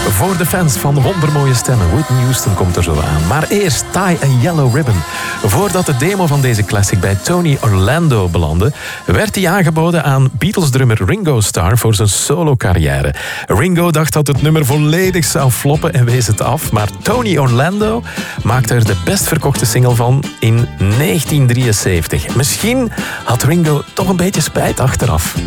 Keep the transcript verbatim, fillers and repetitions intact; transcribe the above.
Voor de fans van wondermooie stemmen, Whitney Houston komt er zo aan. Maar eerst Tie a Yellow Ribbon. Voordat de demo van deze classic bij Tony Orlando belandde, werd hij aangeboden aan Beatles-drummer Ringo Starr voor zijn solo-carrière. Ringo dacht dat het nummer volledig zou floppen en wees het af, maar Tony Orlando maakte er de best verkochte single van in negentien drieënzeventig. Misschien had Ringo toch een beetje spijt achteraf.